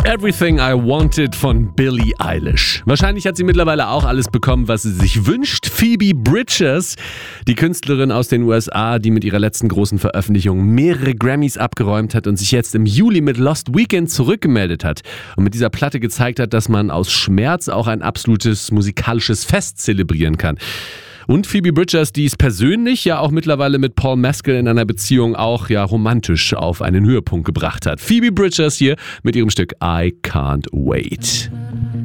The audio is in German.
Everything I Wanted von Billie Eilish. Wahrscheinlich hat sie mittlerweile auch alles bekommen, was sie sich wünscht. Phoebe Bridgers, die Künstlerin aus den USA, die mit ihrer letzten großen Veröffentlichung mehrere Grammys abgeräumt hat und sich jetzt im Juli mit Lost Weekend zurückgemeldet hat und mit dieser Platte gezeigt hat, dass man aus Schmerz auch ein absolutes musikalisches Fest zelebrieren kann. Und Phoebe Bridgers, die ist persönlich ja auch mittlerweile mit Paul Mescal in einer Beziehung auch ja romantisch auf einen Höhepunkt gebracht hat. Phoebe Bridgers hier mit ihrem Stück I Can't Wait.